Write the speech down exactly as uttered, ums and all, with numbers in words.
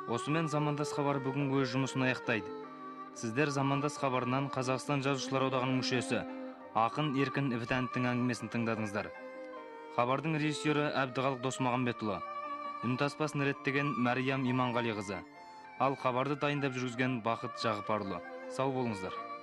Осымен Замандас хабар бүгінгі өз жұмысын аяқтайды. Сіздер Замандас хабарынан Қазақстан Жазушылар одағының мүшесі ақын Еркін Ібітәновтың әңгімесін тыңдадыңыздар. Хабардың режиссері Әбдіхалық Досмағамбетұлы, үнтаспасын реттеген Мәриям Иманғалиқызы, ал хабарды дайындап жүргізген Бақыт Жағыпарұлы. Сау болыңыздар.